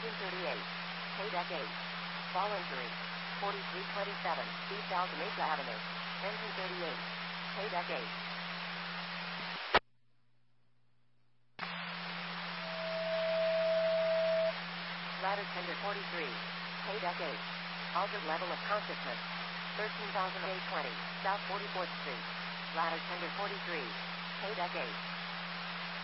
Engine 38. K-Deck 8. Fall injury. 4327 East Alta Mesa Avenue. Engine 38. K-Deck 8. Ladder tender 43. K-Deck 8. Altered level of consciousness. 13,820 South 44th Street. Ladder tender 43. K-Deck 8.